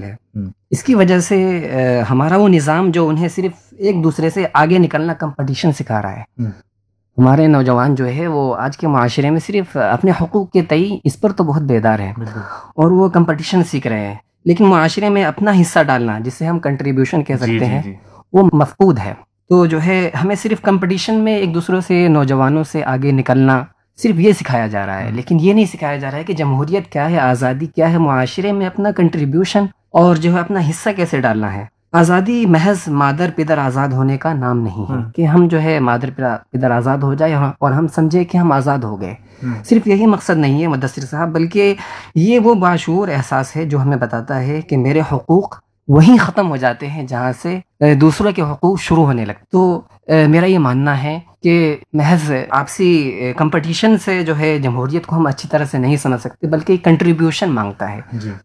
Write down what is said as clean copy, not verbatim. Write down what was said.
है। इसकी वजह से हमारा वो निज़ाम जो उन्हें सिर्फ एक दूसरे से आगे निकलना, कंपटीशन सिखा रहा है। हमारे नौजवान जो है वो आज के माशरे में सिर्फ अपने हकूक़ के तई इस पर तो बहुत बेदार है और वो कंपटीशन सीख रहे हैं, लेकिन माशरे में अपना हिस्सा डालना, जिसे हम कंट्रीब्यूशन कह सकते हैं, वो मफकूद है। तो जो है हमें सिर्फ कंपटीशन में एक दूसरों से, नौजवानों से आगे निकलना, सिर्फ ये सिखाया जा रहा है, लेकिन ये नहीं सिखाया जा रहा है कि जमहूरियत क्या है, आज़ादी क्या है, मुआशरे में अपना कंट्रीब्यूशन और जो है अपना हिस्सा कैसे डालना है। आज़ादी महज मादर पिदर आज़ाद होने का नाम नहीं है कि हम जो है मादर पिदर आज़ाद हो जाए और हम समझे कि हम आज़ाद हो गए। सिर्फ यही मकसद नहीं है मुदस्सिर साहब, बल्कि ये वो बाशऊर एहसास है जो हमें बताता है कि मेरे हुकूक वहीं ख़त्म हो जाते हैं जहाँ से दूसरों के हुकूक शुरू होने लगते। तो मेरा ये मानना है कि महज आपसी कंपटीशन से जो है जमहूरियत को हम अच्छी तरह से नहीं समझ सकते, बल्कि कंट्रीब्यूशन मांगता है।